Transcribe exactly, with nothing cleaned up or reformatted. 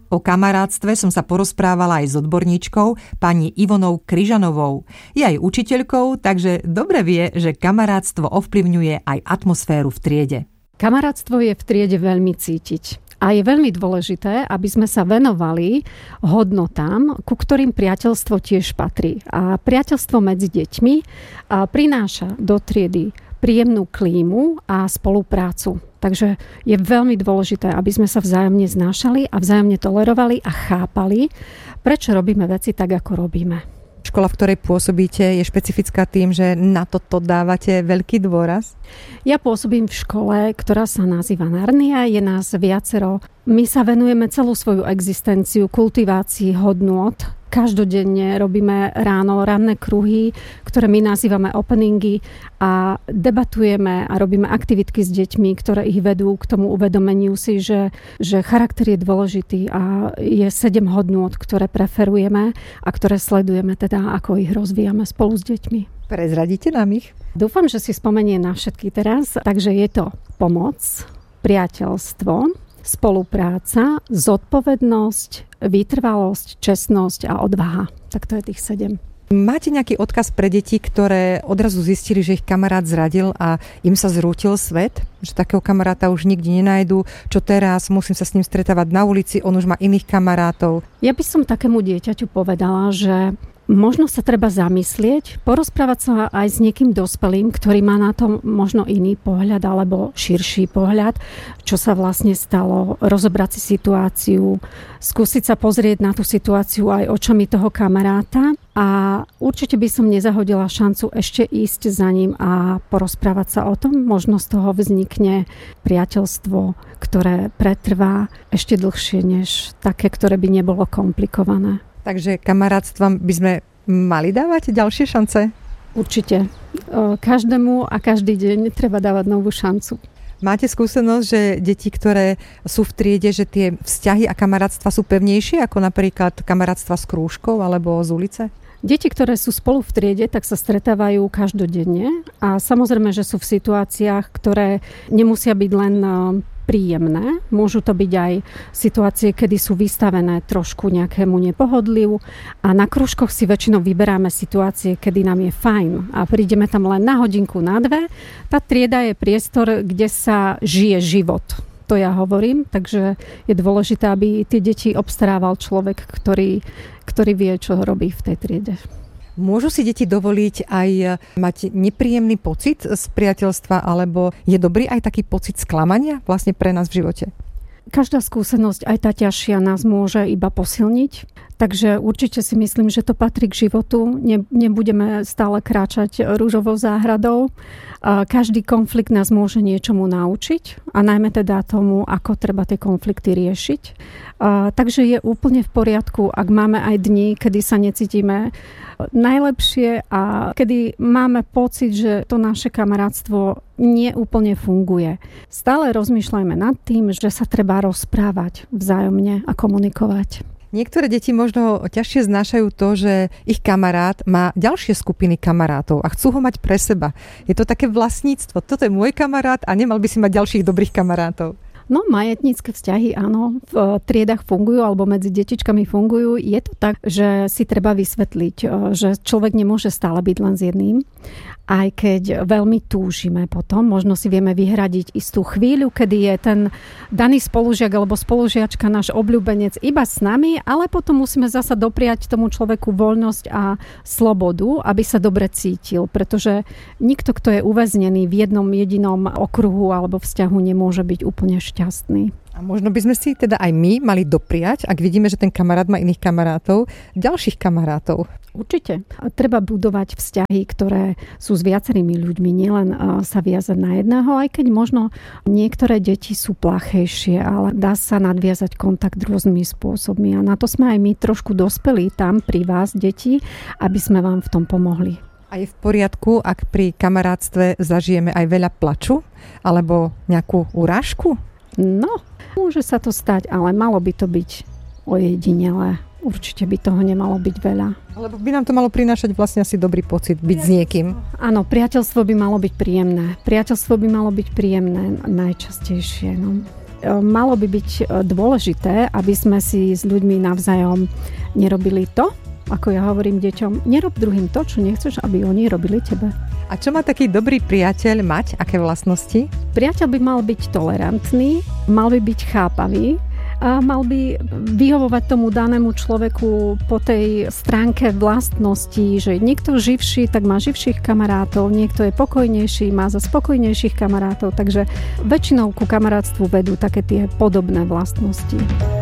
O kamarátstve som sa porozprávala aj s odborníčkou, pani Ivonou Kryžanovou. Je aj učiteľkou, takže dobre vie, že kamarátstvo ovplyvňuje aj atmosféru v triede. Kamarátstvo je v triede veľmi cítiť. A je veľmi dôležité, aby sme sa venovali hodnotám, ku ktorým priateľstvo tiež patrí. A priateľstvo medzi deťmi prináša do triedy príjemnú klímu a spoluprácu. Takže je veľmi dôležité, aby sme sa vzájomne znášali a vzájomne tolerovali a chápali, prečo robíme veci tak, ako robíme. Škola, v ktorej pôsobíte, je špecifická tým, že na toto dávate veľký dôraz? Ja pôsobím v škole, ktorá sa nazýva Narnia. Je nás viacero. My sa venujeme celú svoju existenciu kultivácii hodnôt. Každodenne robíme ráno ranné kruhy, ktoré my nazývame openingy a debatujeme a robíme aktivitky s deťmi, ktoré ich vedú k tomu uvedomeniu si, že, že charakter je dôležitý a je sedem hodnôt, ktoré preferujeme a ktoré sledujeme, teda ako ich rozvíjame spolu s deťmi. Prezradíte nám ich? Dúfam, že si spomenie na všetky teraz. Takže je to pomoc, priateľstvo, spolupráca, zodpovednosť, vytrvalosť, čestnosť a odvaha. Tak to je tých sedem. Máte nejaký odkaz pre deti, ktoré odrazu zistili, že ich kamarát zradil a im sa zrútil svet? Že takého kamaráta už nikdy nenajdu. Čo teraz? Musím sa s ním stretávať na ulici, on už má iných kamarátov. Ja by som takému dieťaťu povedala, že možno sa treba zamyslieť, porozprávať sa aj s niekým dospelým, ktorý má na to možno iný pohľad alebo širší pohľad, čo sa vlastne stalo, rozobrať si situáciu, skúsiť sa pozrieť na tú situáciu aj očami toho kamaráta a určite by som nezahodila šancu ešte ísť za ním a porozprávať sa o tom. Možno z toho vznikne priateľstvo, ktoré pretrvá ešte dlhšie než také, ktoré by nebolo komplikované. Takže kamarátstvom by sme mali dávať ďalšie šance? Určite. Každému a každý deň treba dávať novú šancu. Máte skúsenosť, že deti, ktoré sú v triede, že tie vzťahy a kamarátstva sú pevnejšie ako napríklad kamarátstva s krúžkou alebo z ulice? Deti, ktoré sú spolu v triede, tak sa stretávajú každodenne a samozrejme, že sú v situáciách, ktoré nemusia byť len príjemné. Môžu to byť aj situácie, kedy sú vystavené trošku nejakému nepohodliu a na krúžkoch si väčšinou vyberáme situácie, kedy nám je fajn a prídeme tam len na hodinku, na dve. Tá trieda je priestor, kde sa žije život. To ja hovorím, takže je dôležité, aby tie deti obstarával človek, ktorý, ktorý vie, čo robí v tej triede. Môžu si deti dovoliť aj mať nepríjemný pocit z priateľstva, alebo je dobrý aj taký pocit sklamania vlastne pre nás v živote? Každá skúsenosť, aj tá ťažšia, nás môže iba posilniť. Takže určite si myslím, že to patrí k životu. Ne, nebudeme stále kráčať ružovou záhradou. Každý konflikt nás môže niečomu naučiť a najmä teda tomu, ako treba tie konflikty riešiť. Takže je úplne v poriadku, ak máme aj dni, kedy sa necítime najlepšie a kedy máme pocit, že to naše kamarátstvo neúplne funguje. Stále rozmýšľajme nad tým, že sa treba rozprávať vzájomne a komunikovať. Niektoré deti možno ťažšie znášajú to, že ich kamarát má ďalšie skupiny kamarátov a chcú ho mať pre seba. Je to také vlastníctvo. Toto je môj kamarát a nemal by si mať ďalších dobrých kamarátov. No, majetnícke vzťahy, áno, v triedach fungujú alebo medzi detičkami fungujú. Je to tak, že si treba vysvetliť, že človek nemôže stále byť len s jedným. Aj keď veľmi túžime potom, možno si vieme vyhradiť istú chvíľu, kedy je ten daný spolužiak alebo spolužiačka náš obľúbenec iba s nami, ale potom musíme zasa dopriať tomu človeku voľnosť a slobodu, aby sa dobre cítil, pretože nikto, kto je uväznený v jednom jedinom okruhu alebo vzťahu, nemôže byť úplne šťastný. A možno by sme si teda aj my mali dopriať, ak vidíme, že ten kamarát má iných kamarátov, ďalších kamarátov. Určite. Treba budovať vzťahy, ktoré sú s viacerými ľuďmi, nielen sa viazať na jedného, aj keď možno niektoré deti sú plachejšie, ale dá sa nadviazať kontakt rôznymi spôsobmi. A na to sme aj my trošku dospeli tam pri vás, deti, aby sme vám v tom pomohli. A je v poriadku, ak pri kamarátstve zažijeme aj veľa plaču alebo nejakú urážku? No, môže sa to stať, ale malo by to byť ojedinelé. Určite by toho nemalo byť veľa. Lebo by nám to malo prinášať vlastne asi dobrý pocit byť s niekým. Áno, priateľstvo by malo byť príjemné. Priateľstvo by malo byť príjemné najčastejšie. No. malo by byť dôležité, aby sme si s ľuďmi navzájom nerobili to, ako ja hovorím deťom, nerob druhým to, čo nechceš, aby oni robili tebe. A čo má taký dobrý priateľ mať? Aké vlastnosti? Priateľ by mal byť tolerantný, mal by byť chápavý, a mal by vyhovovať tomu danému človeku po tej stránke vlastnosti, že niekto živší, tak má živších kamarátov, niekto je pokojnejší, má za spokojnejších kamarátov, takže väčšinou ku kamarátstvu vedú také tie podobné vlastnosti.